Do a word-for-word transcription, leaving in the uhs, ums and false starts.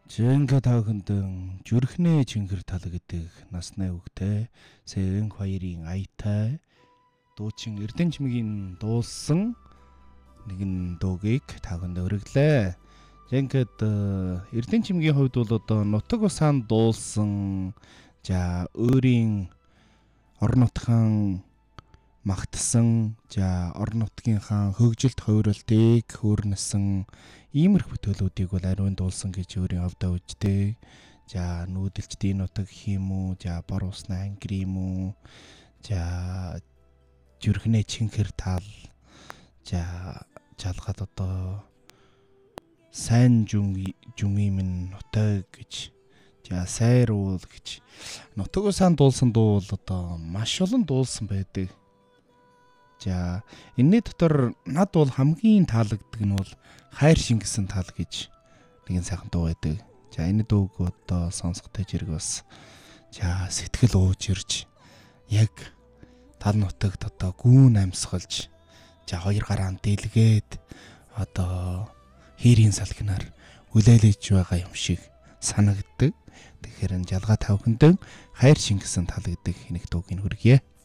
Жэнка таахындан зүрхнээ чингэр тал гэдэг насны үгтэй Сэрэнг хоёрын аятай дуучин Эрдэнэчмгийн дуулсан нэгэн дуугийг тааханд өргөлээ. Жэнкэд Эрдэнэчмгийн хувьд бол одоо нутаг усаан дуулсан за өөрийн орон нутгийн магтсан за орон нутгийнхаа хөгжилт хувиралтыг хөөрнөсөн иймэрхүү төлөвүүдийг бол ариун дуулсан гэж өөрийн хувьдаа үздэг. За нүүдэлчдийн нутаг гэх юм уу, за бор усны ангир юм уу, за зүрхнээ чинхэр тал, за жалгаад одоо сайн жүн жүн минь нутаг гэж, за сайр уул гэж нутаг усаан дуулсан дуу бол одоо маш олон дуулсан байдаг. За энэний дотор над бол хамгийн таалагддаг нь бол хайр шингэсэн тал гэж нэгэн сайхан дуу байдаг. За энэ дууг одоо сонсохтой зэрэг бас за сэтгэл ууж ирж яг тал нутагт одоо гүүн амьсгалж за хоёр гараан дэлгээд одоо хийрийн салхинаар хүлээлгэж байгаа юм шиг санагддаг. Тэгэхээр энэ жалгаа тавхиндэн хайр шингэсэн тал гэдэг нэг дууг ин хүргье.